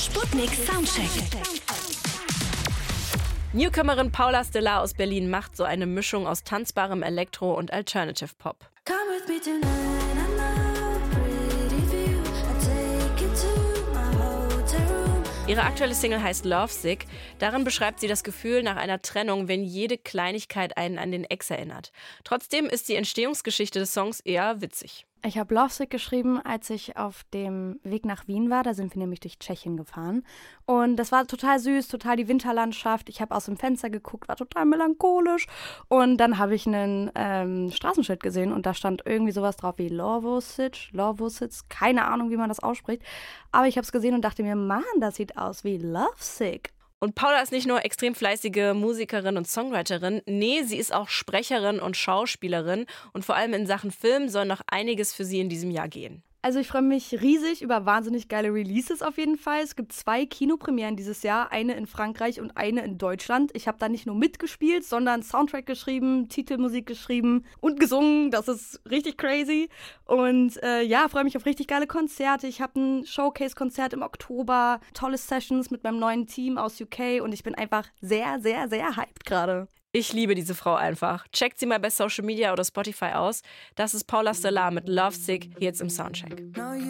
Sputnik Soundcheck. Newcomerin Paula Stellar aus Berlin macht so eine Mischung aus tanzbarem Elektro und Alternative Pop. Come with me tonight, I know a pretty view. I take you to my hotel room. Ihre aktuelle Single heißt Lovesick. Darin beschreibt sie das Gefühl nach einer Trennung, wenn jede Kleinigkeit einen an den Ex erinnert. Trotzdem ist die Entstehungsgeschichte des Songs eher witzig. Ich habe Lovesick geschrieben, als ich auf dem Weg nach Wien war. Da sind wir nämlich durch Tschechien gefahren. Und das war total süß, total die Winterlandschaft. Ich habe aus dem Fenster geguckt, war total melancholisch. Und dann habe ich einen Straßenschild gesehen und da stand irgendwie sowas drauf wie Lovosic, keine Ahnung, wie man das ausspricht. Aber ich habe es gesehen und dachte mir, Mann, das sieht aus wie Lovesick. Und Paula ist nicht nur extrem fleißige Musikerin und Songwriterin, nee, sie ist auch Sprecherin und Schauspielerin. Und vor allem in Sachen Film soll noch einiges für sie in diesem Jahr gehen. Also ich freue mich riesig über wahnsinnig geile Releases auf jeden Fall. Es gibt 2 Kinopremieren dieses Jahr, eine in Frankreich und eine in Deutschland. Ich habe da nicht nur mitgespielt, sondern Soundtrack geschrieben, Titelmusik geschrieben und gesungen. Das ist richtig crazy. Und freue mich auf richtig geile Konzerte. Ich habe ein Showcase-Konzert im Oktober, tolle Sessions mit meinem neuen Team aus UK und ich bin einfach sehr, sehr, sehr hyped gerade. Ich liebe diese Frau einfach. Checkt sie mal bei Social Media oder Spotify aus. Das ist Paula Stellar mit Lovesick jetzt im Soundcheck.